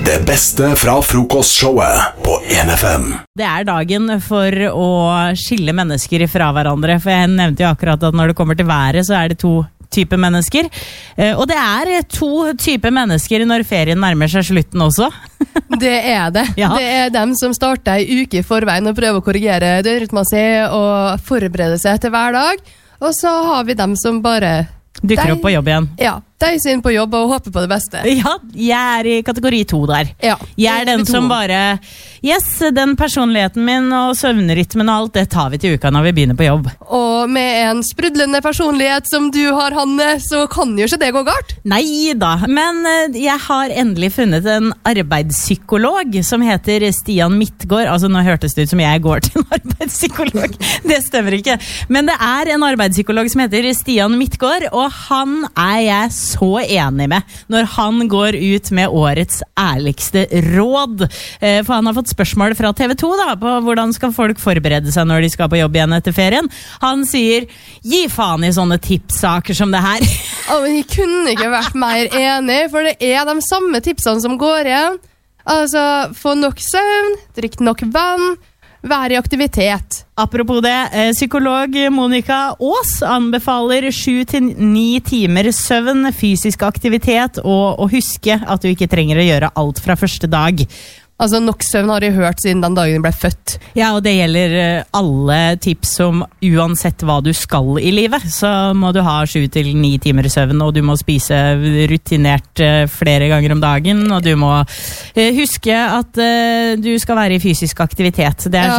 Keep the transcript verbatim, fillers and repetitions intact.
Det beste fra frokostshowet på en F M. Det er dagen for å skille mennesker fra hverandre, for jeg nevnte jo akkurat at når det kommer til været, så er det to typer mennesker. Og det er to typer mennesker når ferien nærmer seg slutten også. Det er det. Ja. Det er dem som starter en uke i forveien og prøver å korrigere døgnrytmen sin og forberede seg til hver dag. Og så har vi dem som bare dukker opp på jobb igjen. Ja, de er inn på jobb og håper på det beste. Ja, jeg er i kategori to der. Ja, jeg er den som bare, yes, den personligheten min og søvnrytmen og alt, det tar vi til uka når vi begynner på jobb. Og med en sprudlende personlighet som du har, Hanne, så kan jo ikke det gå galt. Nei da, men jeg har endelig funnet en arbeidspsykolog som heter Stian Midtgaard. Altså, nå hørtes det ut som jeg går til en arbeidspsykolog. Det stemmer ikke. Men det er en arbeidspsykolog som heter Stian Midtgaard, og han er jeg så enig med når han går ut med årets ærligste råd. For han har fått spørsmål fra T V to da, på hvordan skal folk forberede seg når de skal på jobb igjen etter ferien. Han sier, gi faen i sånne tipssaker som det her. Oh, jeg kunne ikke vært mer enig, for det er de samme tipsene som går igjen. Altså, få nok søvn, drikk nok vann, være i aktivitet. Apropos det, psykolog Monica Aas anbefaler sju til ni timer søvn, fysisk aktivitet og å huske at du ikke trenger å gjøre alt fra første dag. Altså, nok søvn har jeg hørt siden den dagen jeg ble født. Ja, og det gjelder alle tips om uansett hva du skal i livet, så må du ha sju til ni timer søvn, og du må spise rutinert flere ganger om dagen, og du må huske at du skal være i fysisk aktivitet. Det er